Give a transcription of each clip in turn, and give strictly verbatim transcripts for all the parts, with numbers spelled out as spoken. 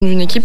d'une équipe.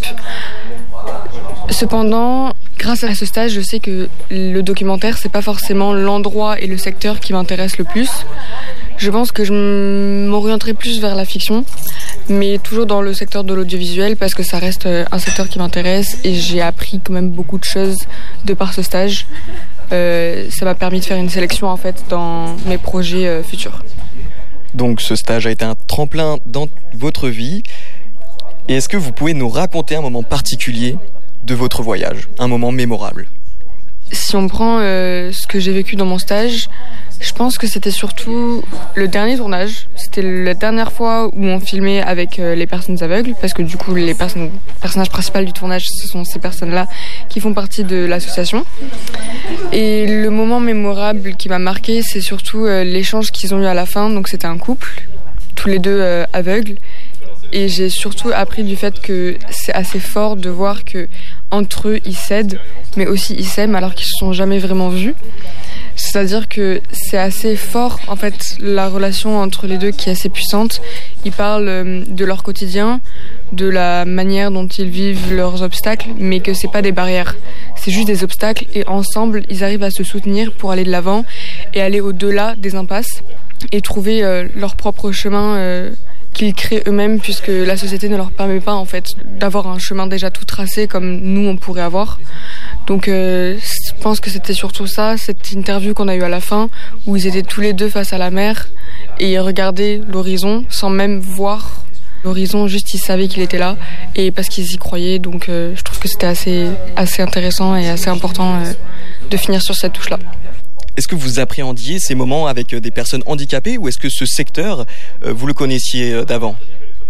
Cependant, grâce à ce stage, je sais que le documentaire, c'est pas forcément l'endroit et le secteur qui m'intéressent le plus. Je pense que je m'orienterai plus vers la fiction, mais toujours dans le secteur de l'audiovisuel parce que ça reste un secteur qui m'intéresse et j'ai appris quand même beaucoup de choses de par ce stage. Euh, ça m'a permis de faire une sélection en fait dans mes projets euh, futurs. Donc ce stage a été un tremplin dans votre vie. Et est-ce que vous pouvez nous raconter un moment particulier de votre voyage, un moment mémorable ? Si on prend euh, ce que j'ai vécu dans mon stage, je pense que c'était surtout le dernier tournage. C'était la dernière fois où on filmait avec euh, les personnes aveugles, parce que du coup, les personnes, personnages principaux du tournage, ce sont ces personnes-là qui font partie de l'association. Et le moment mémorable qui m'a marqué, c'est surtout euh, l'échange qu'ils ont eu à la fin. Donc c'était un couple, tous les deux euh, aveugles. Et j'ai surtout appris du fait que c'est assez fort de voir que entre eux ils s'aident, mais aussi ils s'aiment alors qu'ils se sont jamais vraiment vus. C'est-à-dire que c'est assez fort en fait la relation entre les deux qui est assez puissante. Ils parlent de leur quotidien, de la manière dont ils vivent leurs obstacles, mais que c'est pas des barrières, c'est juste des obstacles et ensemble ils arrivent à se soutenir pour aller de l'avant et aller au-delà des impasses et trouver euh, leur propre chemin. Euh, qu'ils créent eux-mêmes puisque la société ne leur permet pas en fait d'avoir un chemin déjà tout tracé comme nous on pourrait avoir. Donc euh, je pense que c'était surtout ça, cette interview qu'on a eue à la fin où ils étaient tous les deux face à la mer et ils regardaient l'horizon sans même voir l'horizon, juste ils savaient qu'il était là et parce qu'ils y croyaient. Donc euh, je trouve que c'était assez, assez intéressant et assez important euh, de finir sur cette touche-là. Est-ce que vous appréhendiez ces moments avec des personnes handicapées ou est-ce que ce secteur, vous le connaissiez d'avant ?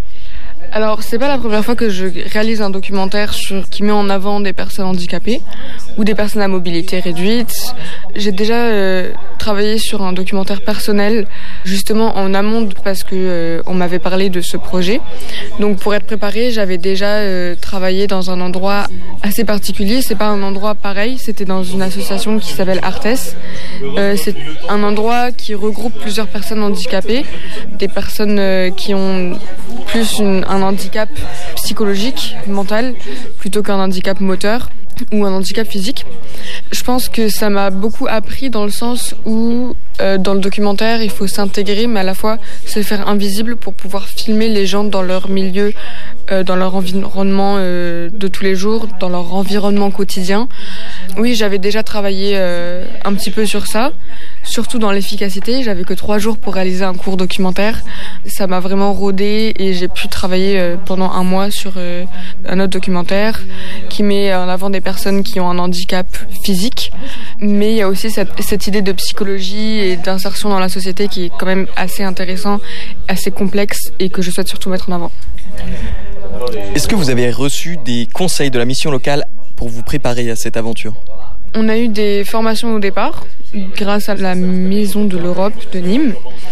Alors, c'est pas la première fois que je réalise un documentaire sur, qui met en avant des personnes handicapées ou des personnes à mobilité réduite. J'ai déjà euh, travaillé sur un documentaire personnel, justement en amont parce que euh, on m'avait parlé de ce projet. Donc, pour être préparée, j'avais déjà euh, travaillé dans un endroit assez particulier. C'est pas un endroit pareil, c'était dans une association qui s'appelle Artes. Euh, c'est un endroit qui regroupe plusieurs personnes handicapées, des personnes euh, qui ont plus une, un handicap psychologique, mental, plutôt qu'un handicap moteur ou un handicap physique. Je pense que ça m'a beaucoup appris dans le sens où euh, dans le documentaire il faut s'intégrer mais à la fois se faire invisible pour pouvoir filmer les gens dans leur milieu, euh, dans leur environnement euh, de tous les jours, dans leur environnement quotidien. Oui, j'avais déjà travaillé euh, un petit peu sur ça, surtout dans l'efficacité. J'avais que trois jours pour réaliser un court documentaire. Ça m'a vraiment rodé et j'ai pu travailler euh, pendant un mois sur euh, un autre documentaire qui met en avant des personnes qui ont un handicap physique. Mais il y a aussi cette, cette idée de psychologie et d'insertion dans la société qui est quand même assez intéressant, assez complexe et que je souhaite surtout mettre en avant. Est-ce que vous avez reçu des conseils de la mission locale pour vous préparer à cette aventure ? On a eu des formations au départ, grâce à la Maison de l'Europe de Nîmes,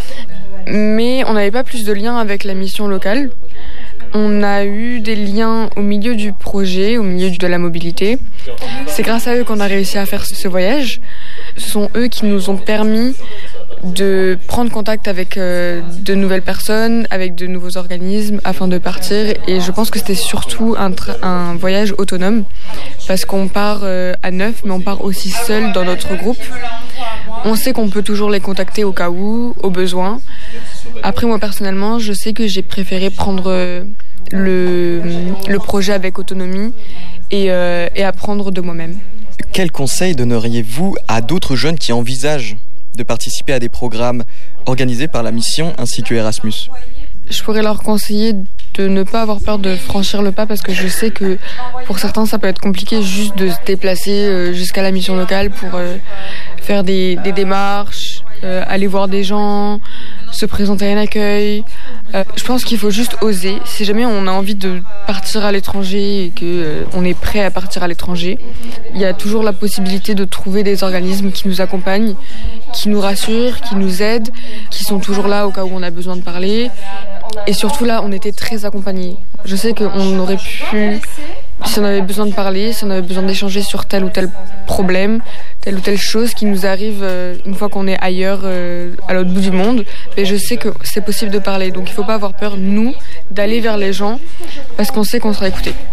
mais on n'avait pas plus de liens avec la mission locale. On a eu des liens au milieu du projet, au milieu de la mobilité. C'est grâce à eux qu'on a réussi à faire ce voyage. Ce sont eux qui nous ont permis de prendre contact avec euh, de nouvelles personnes, avec de nouveaux organismes afin de partir. Et je pense que c'était surtout un, tra- un voyage autonome parce qu'on part euh, à neuf, mais on part aussi seul dans notre groupe. On sait qu'on peut toujours les contacter au cas où, au besoin. Après, moi personnellement, je sais que j'ai préféré prendre le, le projet avec autonomie et, euh, et apprendre de moi-même. Quel conseil donneriez-vous à d'autres jeunes qui envisagent de participer à des programmes organisés par la mission ainsi que Erasmus ? Je pourrais leur conseiller de ne pas avoir peur de franchir le pas parce que je sais que pour certains ça peut être compliqué juste de se déplacer jusqu'à la mission locale pour faire des, des démarches, aller voir des gens, se présenter à un accueil. Je pense qu'il faut juste oser. Si jamais on a envie de partir à l'étranger et qu'on est prêt à partir à l'étranger, il y a toujours la possibilité de trouver des organismes qui nous accompagnent, qui nous rassurent, qui nous aident, qui sont toujours là au cas où on a besoin de parler. Et surtout là, on était très accompagnés. Je sais qu'on aurait pu si on avait besoin de parler, si on avait besoin d'échanger sur tel ou tel problème, telle ou telle chose qui nous arrive euh, une fois qu'on est ailleurs, euh, à l'autre bout du monde, mais je sais que c'est possible de parler. Donc il ne faut pas avoir peur, nous, d'aller vers les gens parce qu'on sait qu'on sera écouté.